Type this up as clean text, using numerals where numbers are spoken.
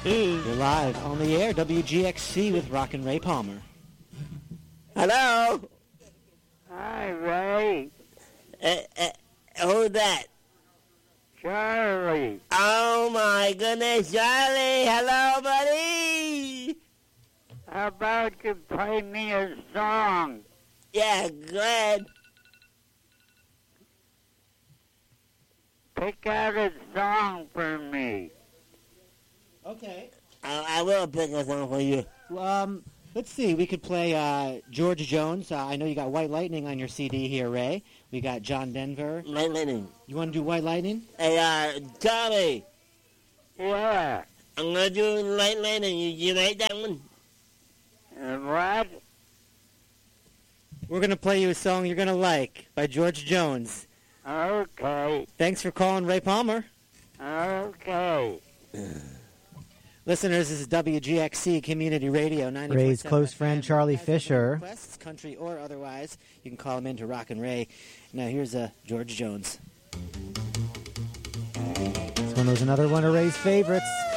You're live on the air, WGXC with Rockin' Ray Palmer. Hello? Hi, Ray. Who's that? Charlie. Oh, my goodness, Charlie. Hello, buddy. How about you play me a song? Yeah, go ahead. Pick out a song for me. Okay. I will pick a song for you. Let's see. We could play George Jones. I know you got White Lightning on your CD here, Ray. We got John Denver. Light Lightning. You want to do White Lightning? Hey, Charlie. Yeah. I'm going to do Light Lightning. You like that one? What? We're going to play you a song you're going to like by George Jones. Okay. Thanks for calling, Ray Palmer. Okay. Listeners, this is WGXC Community Radio 90.7 Ray's close FM. friend Charlie Guys, if you have Fisher. requests, country or otherwise, you can call him in to Rockin' Ray. Now here's George Jones. This one was another one of Ray's favorites.